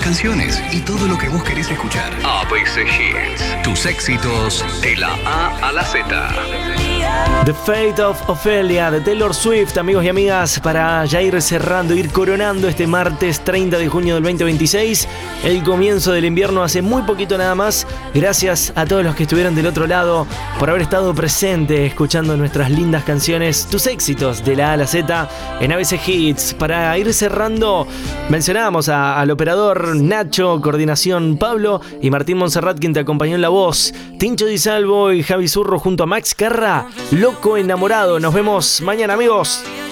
canciones y todo lo que vos querés escuchar. ABC Hits. Tus éxitos de la A a la Z. The Fate of Ophelia de Taylor Swift, amigos y amigas, para ya ir cerrando, ir coronando este martes 30 de junio del 2026, el comienzo del invierno hace muy poquito nada más. Gracias a todos los que estuvieron del otro lado por haber estado presente escuchando nuestras lindas canciones, tus éxitos de la A a la Z en ABC Hits. Para ir cerrando, mencionábamos al operador Nacho, coordinación Pablo y Martín Monserrat, quien te acompañó en la voz, Tincho Di Salvo y Javi Zurro junto a Max Carra. Loco enamorado. Nos vemos mañana, amigos.